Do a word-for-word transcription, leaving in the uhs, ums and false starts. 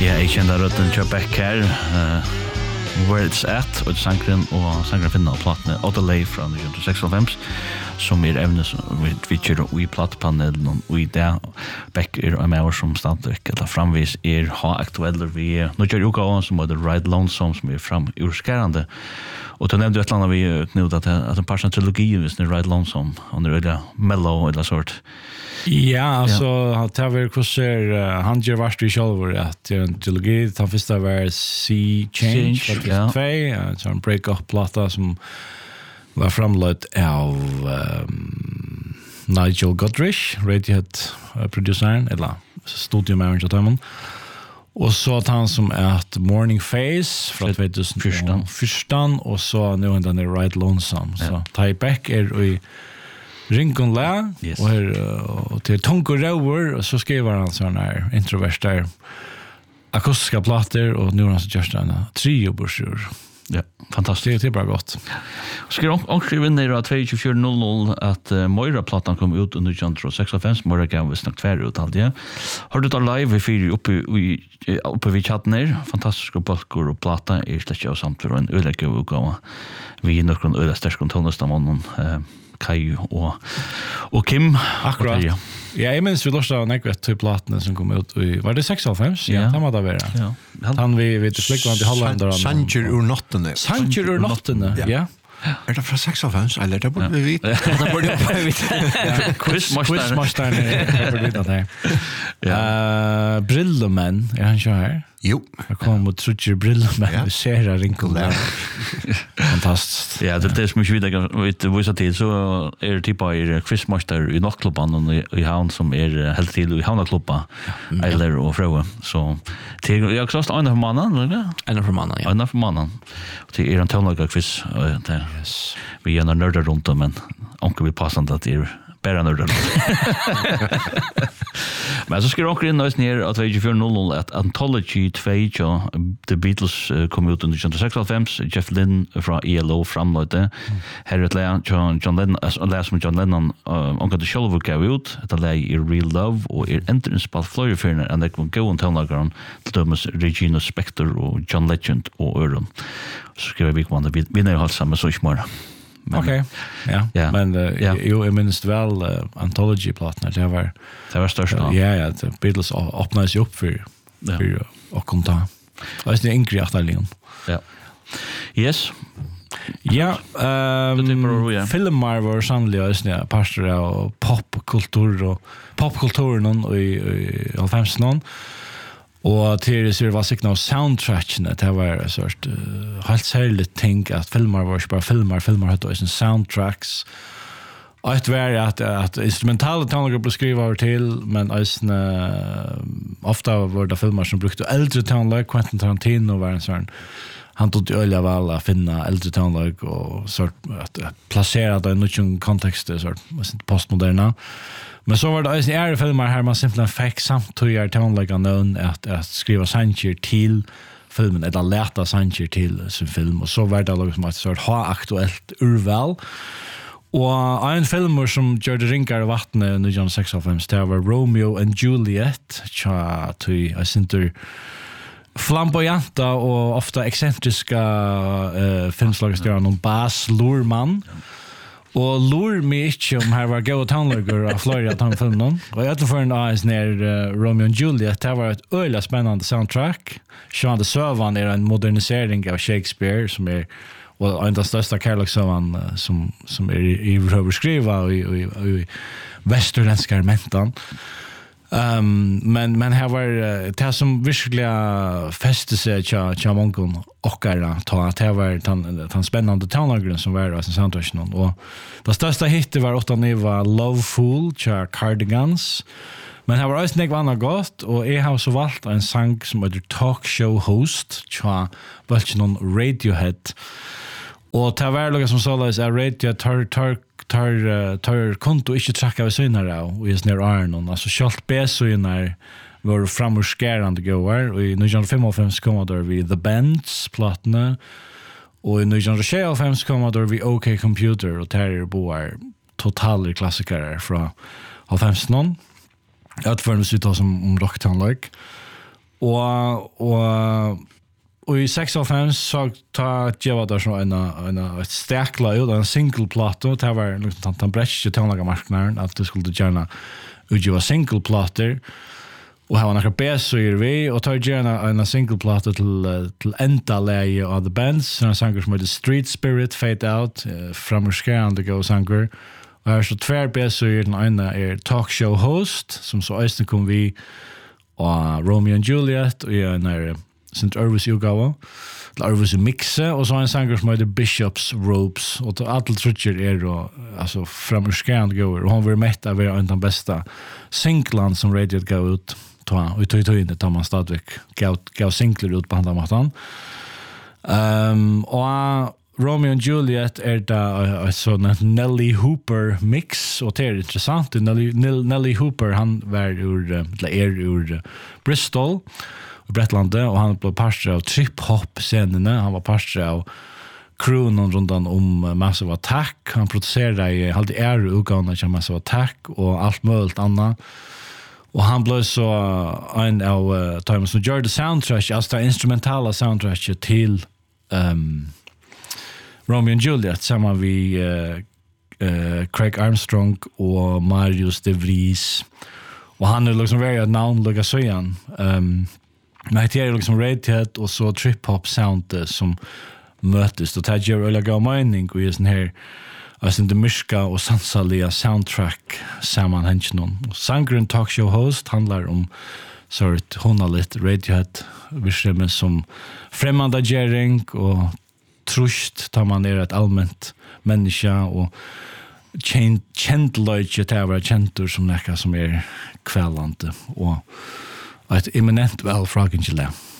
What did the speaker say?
Ja, jeg kjenner røtten Joe Beck her. Uh, Where It's At, og sangren og sangren finner platene Odelay fra nitten seksoghalvfems, som er evne som vi kjører i platepanelen, og i det Beck er med oss som standardverk, eller framvis er ha aktueller vi nå kjører uka også, som er The Ride Lonesome, som er fram urskærende. Og du nevnte et eller annet vi knut at det er en par sånn trilogi hvis det er Ride Lonesome, og det er veldig mellow eller sort. Ja, altså, ja. Det var kurser, uh, han gjør varst i kjølver at det er en trilogi. Den første var Sea Change, Change ja. två, en sånn break-up-plata som var framløyd av um, Nigel Godrich, Radiohead-produceren, eller studiomæren til tømmen. Og så at han som er at Morning Face fra tjugohundrafjorton, og så nu er den er Ride Lonesome. Ja. Så Ty Beck er i Rinkon La, yes. og, her, og til Tonko Rower, og så skriver han sånne her introvert der akustiske plater, og nu har han så gjørst en trio-bursjur. Ja, fantastisk. Det, det er bare godt. Skriver omskriver vinner av tjuefire null null at uh, Moira-platan kom ut under nitten seksoghalvfems, Moira gav vi snakket færre ut alt, ja. Har du da live i fire oppe, i, oppe vid chatten her? Fantastiske balker og plata er slett ikke samt for en øylegge utgave. Vi er noen øyla sterske tonestamånen, uh, Kai og, og Kim. Akkurat. Ja, jeg minns vi lortet av nekvet til platene som kom ut i, var det seksoghalvfems? Ja, det må det være. Ja. Han vi vet slikkvann til Hollanderen. Sanger ur nottene. Sanger ur nottene, ja. Er det fra seksoghalvfems, eller det burde vi vite? Det burde vi vite. Quizmasteren er burde vite det. Brillemenn, er han ikke her? Jo. Jeg kommer mot trutcher brillemenn, vi ser her Rinkon der. Fantastisk. Ja, det er det som ikke vet vissa tid, så er det typa i quizmaster i nattklubban i havn som er helt til i havnaklubba, Eiler og Frøe. Så til, jeg har også sagt Einar for mannen, eller? Einar for mannen, ja. Einar for mannen. Til er en tøvnaga quiz. Yes. Vi er nördar runt om, men onkel blir passande att det är bara nördar runt. Men så skriver onkel in oss ner att tjuefire null null att Anthology två, ja, The Beatles uh, kom ut under nitten seksoghalvfems, Jeff Lynne från E L O framlöjde. Här är ett läge John, John Lennon, alltså läge som John Lennon, uh, onkel de själv gav ut, ett läge är Real Love, och är inte en spalt flöjefyrner än det kommer gå en tillnagaren till dömes Regina Spektor och John Legend och Öron. Så skriver vi kvann, vi vinner ju allt samma så imorgon. Okej. Okay. Ja. Yeah. Men uh, yeah. jo jag minns väl uh, Anthology-plattan det var det var störst. Ja, ja, ja, the Beatles öppnade sig upp för ja. för och kom ta. Och det är en grej avdelningen. Ja. Yes. Ja, ehm um, filmar var sannolikt ja, pastor och popkultur och popkulturen och i halvfems någon. Og til det var sikkert noe soundtrackene, det var en sort uh, helt særlig ting at filmer var ikke bare filmer, filmer hadde også soundtracks. Og et var at, at instrumentale tonlager ble skrivet over til, men også uh, ofte var det filmer som brukte eldre tonlag, Quentin Tarantino var en sånn, han tog til øye vel å finne eldre tonlag og sort, at, at plassere det i noen kontekster, sort, postmoderna. Men så var det en ære filmer her man simpelthen fikk samtidig tonlegger noen at, at skriva sanger til filmen, eller leta sanger til sin film, og så var det noe som at det ha aktuelt urval. Og en filmer som gjør det ringer i vattnet nitten seksoghalvfems, det var Romeo and Juliet, tja, tui, jeg synes flamboyanta og ofta eksentriska uh, filmslagsstjärnan om Baz Luhrmann. Og lur mig ikke om her var gode tannlager av Florida tannfilmen. Og jeg tror en av nær uh, Romeo and Juliet, det var et øyelig spennende soundtrack. Sean de Søvan er en modernisering av Shakespeare, som er og en av de største kærløksøvan uh, som, som er i, i røverskriva og i, i, i, i vesterländska elementan. Um, men men här var uh, det som virkelig fäste sig tja tja mongon och era ta att det var tan tan spännande tonlagen som var alltså soundtracken och det största hitten var åtta niva Love Fool tja Cardigans. Men här var också något annat gott och jag har så valt en sång som heter Talk Show Host tja någon Radiohead. Och det var något som sa att Radio tar tar tar tar konto inte tracka vi synar av och just ner Arnon alltså skalt besynar var framåtskärande goer och i nitten femtiofem kom där vi The Bands platna och i nitten sextiofem kom där vi OK Computer och Terry Boar totala klassiker från halvfems någon att för nu sitter som om rocktown like och och och i sextiofem så ta Jeva där så en en ett stäkla ut en single platta det var liksom tant bräsch till några marknaden att det skulle gärna utgiva single platter och ha några bass i vi och ta gärna en single platta till till enda läge av the bands så sånger som The Street Spirit Fade Out from Scan the Go Sanger och så tvär bass i den ena är talkshow host som så östen kom vi och Romeo and Juliet och en är Saint Irvis utgåva. Det Irvis mixa och så en sånger som heter Bishops Robes och alla trutcher är då alltså från Scan går och hon vill mätta över en av de bästa singlarna som radiot går ut ta och ta in det man stadvik gav gav singlar ut på andra mattan. Ehm och Romeo and Juliet är det sån Nelly Hooper mix och det är intressant. Nelly, Nelly Hooper han var ur eller är ur Bristol i Brettlande och han blev pastor av trip-hop-scenerna. Han var pastor av crewen runt om Massive Attack. Han producerade i alltid är utgående av Massive Attack och allt möjligt annat. Och han blev så en av uh, Thomas som gör det soundtrack, alltså det instrumentala soundtrack till um, Romeo and Juliet samman vi uh, uh, Craig Armstrong och Marius de Vries. Och han är liksom väldigt namnliga söjan. Um, men det är liksom Radiohead och så trip-hop sound som mötes. Och det gör öliga mening och är sån här alltså det myska och sansaliga soundtrack sammanhängen. Och Sangren talkshow host handlar om sort honalit Radiohead bestämmer som främmande gering och trust tar man ner ett allmänt människa och känt löjt det var käntor som näka som är kvällande och ett eminent väl fragen till det.